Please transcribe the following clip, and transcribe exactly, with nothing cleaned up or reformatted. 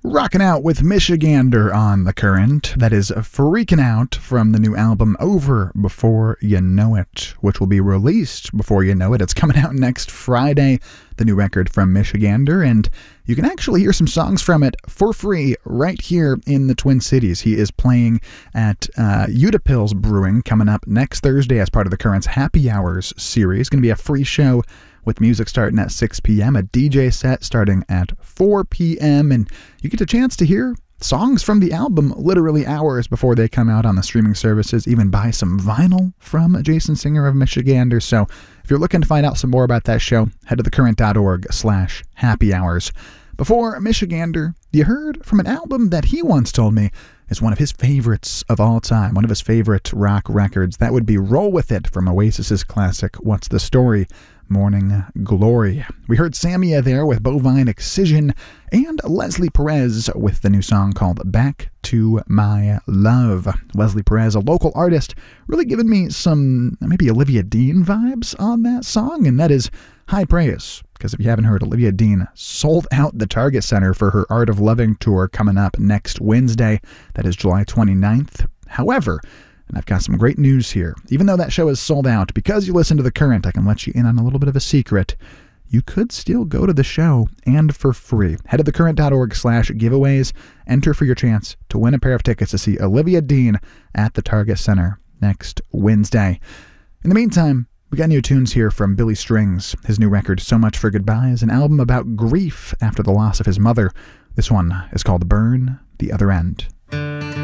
Rocking out with Michigander on The Current. That is Freaking Out from the new album Over Before You Know It, which will be released before you know it. It's coming out next Friday, the new record from Michigander, and you can actually hear some songs from it for free right here in the Twin Cities. He is playing at uh, Utapils Brewing coming up next Thursday as part of The Current's Happy Hours series. It's going to be a free show with music starting at six p.m., a D J set starting at four p.m., and you get a chance to hear songs from the album literally hours before they come out on the streaming services, even buy some vinyl from Jason Singer of Michigander. So if you're looking to find out some more about that show, head to thecurrent.org slash happy hours. Before Michigander, you heard from an album that he once told me is one of his favorites of all time, one of his favorite rock records. That would be Roll With It from Oasis's classic What's the Story? Morning Glory. We heard Samia there with Bovine Excision, and Leslie Perez with the new song called Back to My Love. Leslie Perez, a local artist, really giving me some maybe Olivia Dean vibes on that song, and that is high praise, because if you haven't heard, Olivia Dean sold out the Target Center for her Art of Loving tour coming up next Wednesday. That is July twenty-ninth. However, and I've got some great news here. Even though that show is sold out, because you listen to The Current, I can let you in on a little bit of a secret. You could still go to the show, and for free. Head to thecurrent.org slash giveaways. Enter for your chance to win a pair of tickets to see Olivia Dean at the Target Center next Wednesday. In the meantime, we got new tunes here from Billy Strings. His new record, So Much for Goodbye, is an album about grief after the loss of his mother. This one is called Burn the Other End.